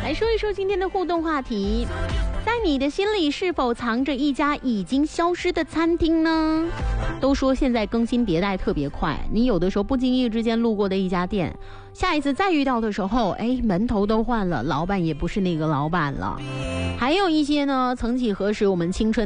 来说一说今天的互动话题，在你的心里是否藏着一家已经消失的餐厅呢？都说现在更新迭代特别快，你有的时候不经意之间路过的一家店，下一次再遇到的时候，门头都换了，老板也不是那个老板了。还有一些呢，曾几何时我们青春